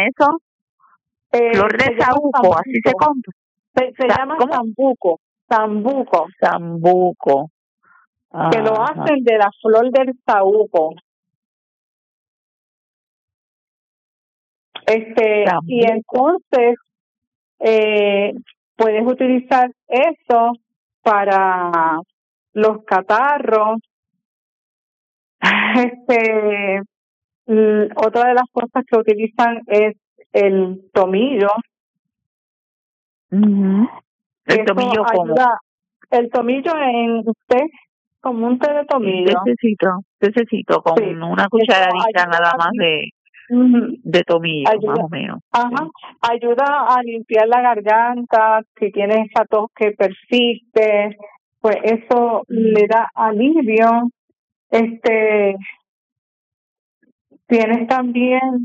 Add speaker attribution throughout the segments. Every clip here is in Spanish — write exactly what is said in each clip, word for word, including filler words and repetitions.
Speaker 1: eso?
Speaker 2: Eh,
Speaker 1: Flor de saúco, así se compra.
Speaker 2: Se, se llama
Speaker 1: ¿Cómo?
Speaker 2: sambuco, sambuco.
Speaker 1: Sambuco.
Speaker 2: Que lo hacen de la flor del saúco. Este, sambuco. Y entonces eh, puedes utilizar eso para los catarros. Este, otra de las cosas que utilizan es el tomillo.
Speaker 1: Uh-huh. El
Speaker 2: Eso
Speaker 1: tomillo como
Speaker 2: el tomillo en usted como un té de tomillo.
Speaker 1: Necesito, necesito con sí. una cucharadita nada más de uh-huh. de tomillo, ayuda, más o menos.
Speaker 2: Ajá, sí. Ayuda a limpiar la garganta, si tienes esa tos que persiste, pues eso uh-huh. le da alivio. Este, tienes también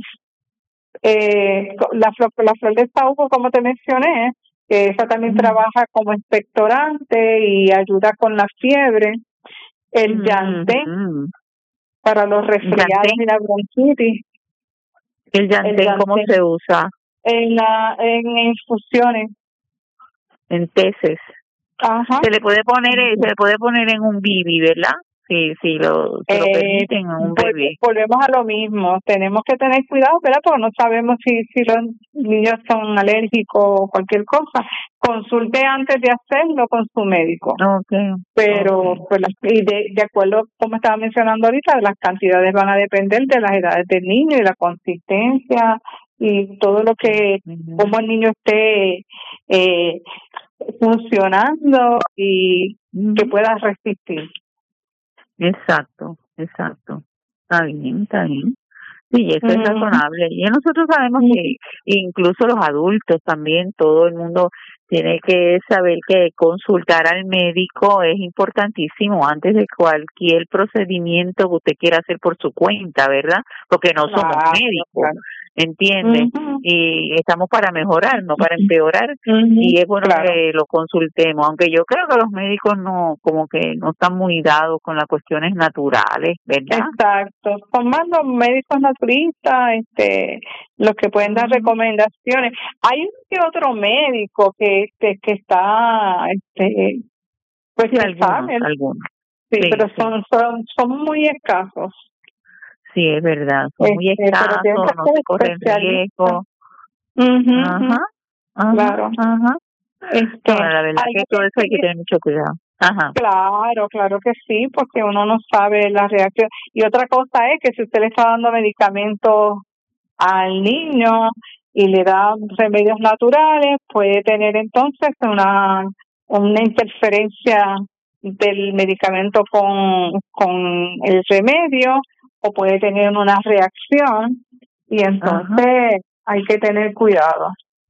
Speaker 2: eh, la flor, la flor de saúco, como te mencioné, que esa también mm. trabaja como expectorante y ayuda con la fiebre. El mm. llantén mm. para los resfriados y la bronquitis.
Speaker 1: ¿El llantén cómo se usa?
Speaker 2: En la en infusiones.
Speaker 1: En teces.
Speaker 2: Ajá.
Speaker 1: Se le puede poner, se le puede poner en un bibi, ¿verdad? Sí, sí, lo, se lo eh, permiten en un bebé.
Speaker 2: Volvemos a lo mismo. Tenemos que tener cuidado, ¿verdad? Porque no sabemos si, si los niños son alérgicos o cualquier cosa. Consulte antes de hacerlo con su médico.
Speaker 1: Okay.
Speaker 2: Pero,
Speaker 1: okay.
Speaker 2: Pues, y de, de acuerdo, como estaba mencionando ahorita, las cantidades van a depender de las edades del niño y la consistencia y todo lo que, uh-huh. como el niño esté eh, funcionando y uh-huh. que pueda resistir.
Speaker 1: Exacto, exacto. Está bien, está bien. Sí, eso uh-huh. es razonable. Y nosotros sabemos uh-huh. que incluso los adultos también, todo el mundo tiene que saber que consultar al médico es importantísimo antes de cualquier procedimiento que usted quiera hacer por su cuenta, ¿verdad? Porque no somos claro, médicos, claro. ¿entiende? Uh-huh. Y estamos para mejorar, no para empeorar. Uh-huh. Y es bueno claro. que lo consultemos, aunque yo creo que los médicos no, como que no están muy dados con las cuestiones naturales, ¿verdad?
Speaker 2: Exacto. Son más los médicos naturistas, este, los que pueden dar uh-huh. recomendaciones. Hay que otro médico que este, que está este pues
Speaker 1: sí, algunos, algunos.
Speaker 2: Sí, sí, pero son, son son muy escasos.
Speaker 1: Sí, es verdad, son este, muy escasos, no se corren riesgo.
Speaker 2: Uh-huh,
Speaker 1: ajá, ajá,
Speaker 2: claro.
Speaker 1: Ajá.
Speaker 2: Este,
Speaker 1: no, la verdad que todo eso hay que tener mucho cuidado. Ajá.
Speaker 2: Claro, claro que sí, porque uno no sabe la reacción. Y otra cosa es que si usted le está dando medicamentos al niño y le da remedios naturales, puede tener entonces una una interferencia del medicamento con con el remedio o puede tener una reacción y entonces Ajá. hay que tener cuidado.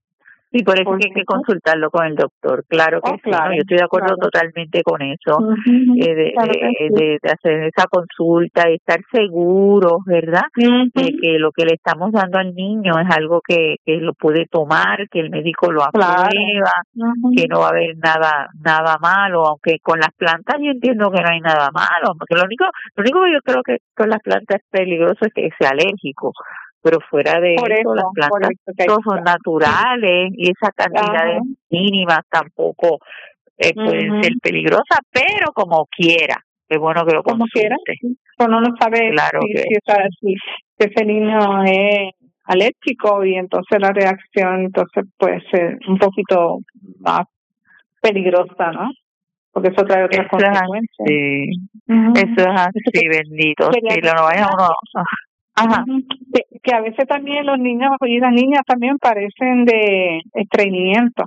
Speaker 1: Sí, por eso es que hay que consultarlo con el doctor. Claro que oh, sí, claro, ¿no? Yo estoy de acuerdo claro. totalmente con eso, uh-huh, eh, de, claro de, sí. de, de hacer esa consulta y estar seguros, ¿verdad? Uh-huh. De que lo que le estamos dando al niño es algo que, que lo puede tomar, que el médico lo aprueba, claro. uh-huh. que no va a haber nada nada malo, aunque con las plantas yo entiendo que no hay nada malo, porque lo único, lo único que yo creo que con las plantas es peligroso es que sea alérgico. Pero fuera de
Speaker 2: por
Speaker 1: eso,
Speaker 2: eso,
Speaker 1: las plantas
Speaker 2: eso
Speaker 1: son naturales y esas cantidades Ajá. mínimas tampoco eh, pueden uh-huh. ser peligrosas, pero como quiera, es bueno que lo
Speaker 2: como
Speaker 1: consulte.
Speaker 2: quiera. Uno no sabe
Speaker 1: claro
Speaker 2: si,
Speaker 1: que...
Speaker 2: si, esa, si, si ese niño es alérgico y entonces la reacción entonces puede ser un poquito más peligrosa, ¿no? Porque eso trae otras
Speaker 1: eso
Speaker 2: consecuencias.
Speaker 1: Es así. Uh-huh. Eso es así, bendito. Si lo no vaya uno... Ajá.
Speaker 2: Que, que a veces también los niños y las niñas también padecen de estreñimiento.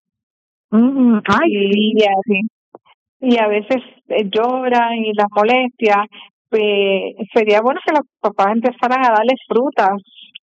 Speaker 1: Mm, ay,
Speaker 2: y,
Speaker 1: sí,
Speaker 2: y, a, sí. y a veces eh, lloran y las molestias. Pues, sería bueno que los papás empezaran a darles frutas,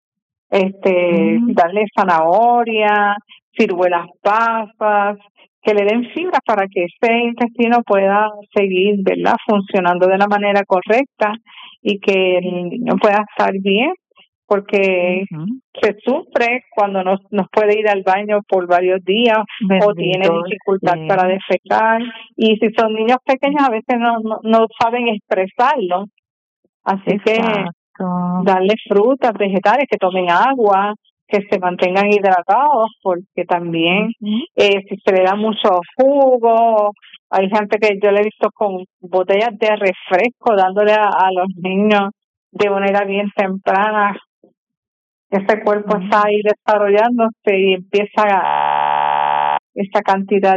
Speaker 2: este, mm. darles zanahoria, ciruelas pasas, que le den fibra para que ese intestino pueda seguir, ¿verdad?, funcionando de la manera correcta y que el niño pueda estar bien, porque uh-huh. se sufre cuando no nos puede ir al baño por varios días Bendito, o tiene dificultad sí. para defecar, y si son niños pequeños a veces no, no, no saben expresarlo, así Exacto. que darle frutas, vegetales, que tomen agua, que se mantengan hidratados, porque también eh, si se le da mucho jugo, hay gente que yo le he visto con botellas de refresco dándole a, a los niños de manera bien temprana. Ese cuerpo está ahí desarrollándose y empieza a esa cantidad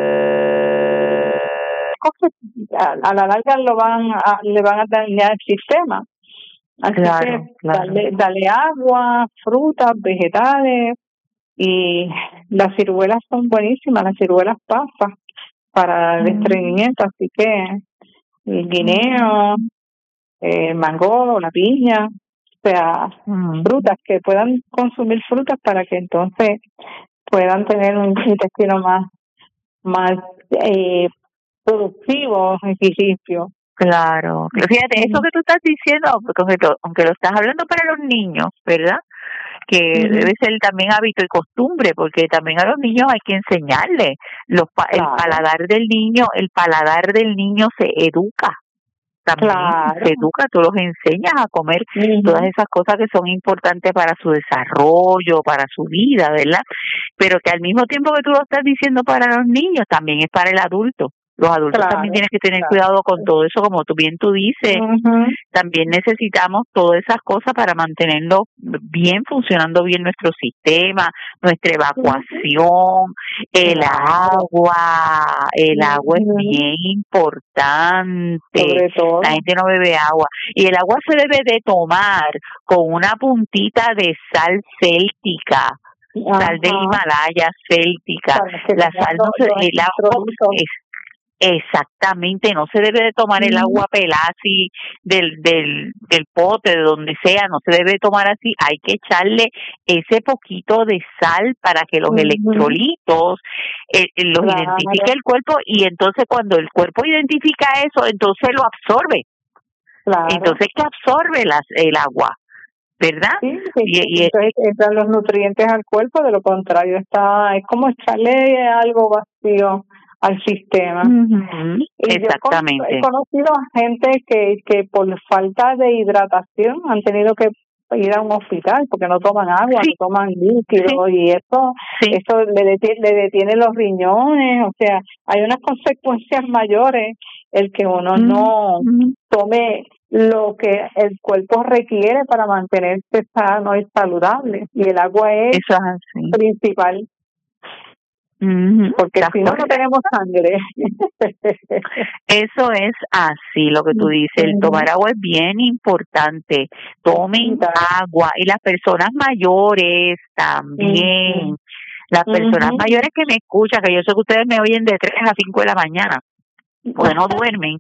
Speaker 2: de cosas, a, a la larga lo van a, le van a dañar el sistema. Así
Speaker 1: Claro,
Speaker 2: que
Speaker 1: claro.
Speaker 2: dale, dale agua, frutas, vegetales, y las ciruelas son buenísimas, las ciruelas pasas para el estreñimiento, así que el guineo, el mango, la piña, o sea,
Speaker 1: Mm.
Speaker 2: frutas, que puedan consumir frutas para que entonces puedan tener un intestino más, más eh, productivo, equilibrio.
Speaker 1: Claro, fíjate, eso que tú estás diciendo, aunque lo, aunque lo estás hablando para los niños, ¿verdad? Que uh-huh. debe ser también hábito y costumbre, porque también a los niños hay que enseñarles. Los pa- claro. El paladar del niño, el paladar del niño se educa. También
Speaker 2: claro.
Speaker 1: se educa, tú los enseñas a comer uh-huh. todas esas cosas que son importantes para su desarrollo, para su vida, ¿verdad? Pero que al mismo tiempo que tú lo estás diciendo para los niños, también es para el adulto. Los adultos claro, también tienen que tener claro. cuidado con todo eso, como tú bien tú dices. Uh-huh. También necesitamos todas esas cosas para mantenerlo bien, funcionando bien nuestro sistema, nuestra evacuación, uh-huh. el claro. agua. El uh-huh. agua es bien importante.
Speaker 2: Sobre todo.
Speaker 1: La gente no bebe agua. Y el agua se debe de tomar con una puntita de sal céltica. Ajá. Sal del Himalaya céltica. La sal no se, el agua es exactamente, no se debe de tomar el agua pelada así del, del, del pote, de donde sea, no se debe de tomar así, hay que echarle ese poquito de sal para que los uh-huh. electrolitos eh, los claro. identifique el cuerpo, y entonces cuando el cuerpo identifica eso, entonces lo absorbe. Claro. Entonces que absorbe las, el agua, ¿verdad?
Speaker 2: Sí, sí, y, y entonces entran los nutrientes al cuerpo, de lo contrario está, es como echarle algo vacío al sistema.
Speaker 1: Uh-huh.
Speaker 2: Y
Speaker 1: exactamente.
Speaker 2: Yo he conocido a gente que, que por falta de hidratación han tenido que ir a un hospital porque no toman agua, sí. no toman líquido, sí. y eso sí. eso le detiene, le detiene los riñones, o sea, hay unas consecuencias mayores el que uno uh-huh. no tome lo que el cuerpo requiere para mantenerse sano y saludable, y el agua es,
Speaker 1: eso es así.
Speaker 2: principal.
Speaker 1: Uh-huh.
Speaker 2: Porque si no, no tenemos sangre.
Speaker 1: Eso es así, lo que tú dices. El tomar agua es bien importante. Tomen agua. Y las personas mayores también. Uh-huh. Las personas uh-huh. mayores que me escuchan, que yo sé que ustedes me oyen de tres a cinco de la mañana, porque no duermen.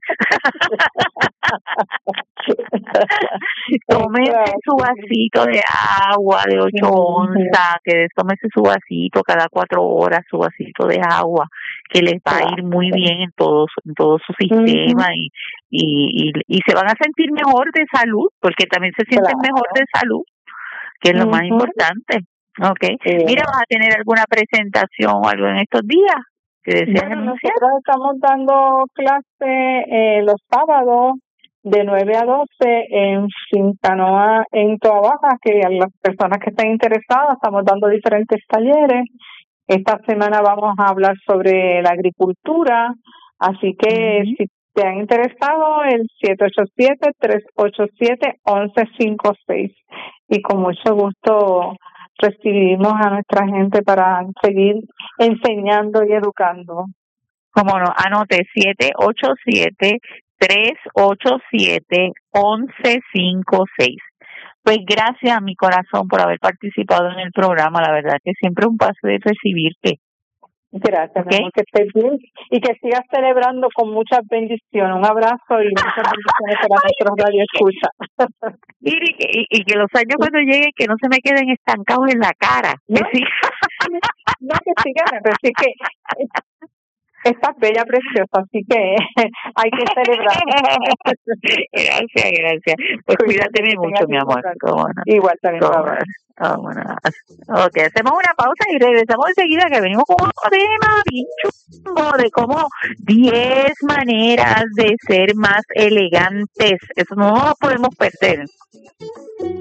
Speaker 1: Tómense su vasito de agua de ocho onzas, que tómense su vasito cada cuatro horas, su vasito de agua, que les va a ir muy bien en todo, en todo su sistema, y, y, y, y se van a sentir mejor de salud, porque también se sienten mejor de salud, que es lo más importante. Okay. Mira, ¿vas a tener alguna presentación o algo en estos días?
Speaker 2: Bueno, nosotros estamos dando clase eh, los sábados de nueve a doce en Fincanoa, en Toa Baja, que a las personas que estén interesadas estamos dando diferentes talleres. Esta semana vamos a hablar sobre la agricultura, así que uh-huh. si te han interesado, el siete ocho siete, tres ocho siete, uno uno cinco seis, y con mucho gusto recibimos a nuestra gente para seguir enseñando y educando.
Speaker 1: Como no, anote siete ocho siete, tres ocho siete, uno uno cinco seis. Pues gracias a mi corazón por haber participado en el programa, la verdad que siempre es un placer recibirte.
Speaker 2: Gracias, ¿okay? Mi amor, que estés bien y que sigas celebrando con muchas bendiciones. Un abrazo y muchas bendiciones para nuestros radioescuchas.
Speaker 1: Y, y, y que los años cuando lleguen, que no se me queden estancados en la cara.
Speaker 2: No,
Speaker 1: que sí.
Speaker 2: no que sigan, pero sí que estás bella, preciosa, así que hay que celebrar.
Speaker 1: Gracias, gracias. Pues cuídate mucho, mi amor. ¿Cómo no?
Speaker 2: Igual también.
Speaker 1: Oh, bueno. Ok, hacemos una pausa y regresamos enseguida, que venimos con un tema bien chungo de cómo diez maneras de ser más elegantes. Eso no lo podemos perder.